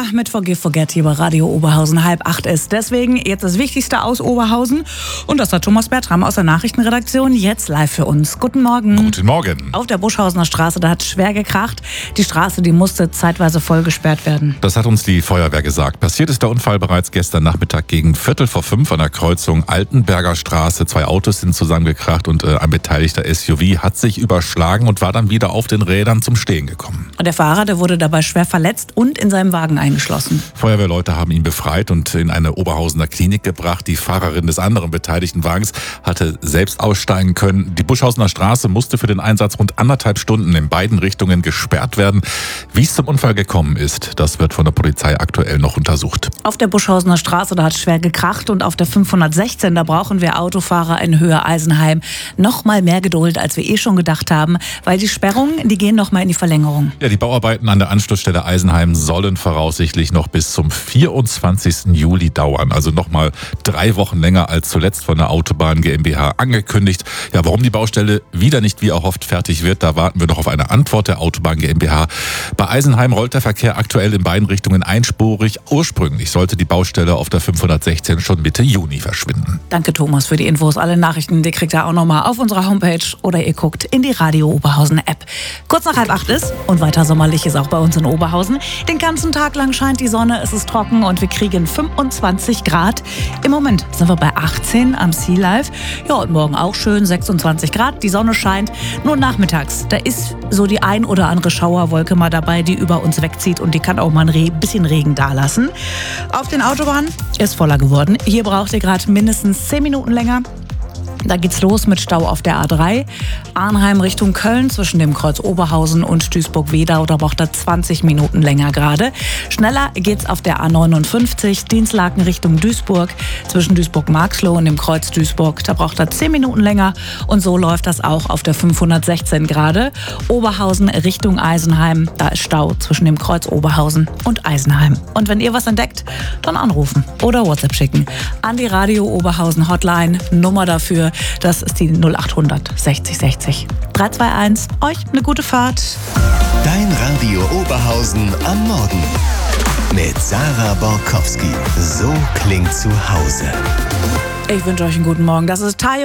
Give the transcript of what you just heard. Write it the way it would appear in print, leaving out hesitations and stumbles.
mit Forgive Forget hier bei Radio Oberhausen. 7:30 ist. Deswegen jetzt das Wichtigste aus Oberhausen. Und das hat Thomas Bertram aus der Nachrichtenredaktion jetzt live für uns. Guten Morgen. Guten Morgen. Auf der Buschhausener Straße, da hat es schwer gekracht. Die Straße, die musste zeitweise voll gesperrt werden. Das hat uns die Feuerwehr gesagt. Passiert ist der Unfall bereits gestern Nachmittag gegen 4:45 an der Kreuzung Altenberger Straße. 2 Autos sind zusammengekracht und ein beteiligter SUV hat sich überschlagen und war dann wieder auf den Rädern zum Stehen gekommen. Und der Fahrer, der wurde dabei schwer verletzt und in seinem Wagen eingeschlossen. Feuerwehrleute haben ihn befreit und in eine Oberhausener Klinik gebracht. Die Fahrerin des anderen beteiligten Wagens hatte selbst aussteigen können. Die Buschhausener Straße musste für den Einsatz rund 1,5 Stunden in beiden Richtungen gesperrt werden. Wie es zum Unfall gekommen ist, das wird von der Polizei aktuell noch untersucht. Auf der Buschhausener Straße, da hat es schwer gekracht und auf der 516, da brauchen wir Autofahrer in Höhe Eisenheim noch mal mehr Geduld, als wir schon gedacht haben, weil die Sperrungen, die gehen noch mal in die Verlängerung. Ja, die Bauarbeiten an der Anschlussstelle Eisenheim sollen voraussichtlich noch bis zum 24. Juli dauern. Also noch mal 3 Wochen länger als zuletzt von der Autobahn GmbH angekündigt. Ja, warum die Baustelle wieder nicht wie erhofft fertig wird, da warten wir noch auf eine Antwort der Autobahn GmbH. Bei Eisenheim rollt der Verkehr aktuell in beiden Richtungen einspurig. Ursprünglich sollte die Baustelle auf der 516 schon Mitte Juni verschwinden. Danke Thomas für die Infos. Alle Nachrichten, die kriegt ihr auch noch mal auf unserer Homepage oder ihr guckt in die Radio Oberhausen App. Kurz nach 7:30 ist und weiter sommerlich ist auch bei uns in Oberhausen. Den ganzen Tag lang scheint die Sonne, es ist trocken und wir kriegen 25 Grad. Im Moment sind wir bei 18 am Sea Life. Ja, und morgen auch schön 26 Grad. Die Sonne scheint. Nur nachmittags, da ist so die ein oder andere Schauerwolke mal dabei, die über uns wegzieht und die kann auch mal ein bisschen Regen dalassen. Auf den Autobahnen ist voller geworden. Hier braucht ihr gerade mindestens 10 Minuten länger. Da geht's los mit Stau auf der A3. Arnheim Richtung Köln zwischen dem Kreuz Oberhausen und Duisburg-Wedau. Da braucht er 20 Minuten länger gerade. Schneller geht's auf der A59 Dienstlaken Richtung Duisburg zwischen Duisburg-Marxloh und dem Kreuz Duisburg. Da braucht er 10 Minuten länger. Und so läuft das auch auf der 516 gerade. Oberhausen Richtung Eisenheim. Da ist Stau zwischen dem Kreuz Oberhausen und Eisenheim. Und wenn ihr was entdeckt, dann anrufen oder WhatsApp schicken an die Radio Oberhausen Hotline. Nummer dafür, das ist die 0800 60 60 321. Euch eine gute Fahrt. Dein Radio Oberhausen am Morgen. Mit Sarah Borkowski. So klingt zu Hause. Ich wünsche euch einen guten Morgen. Das ist Tayo.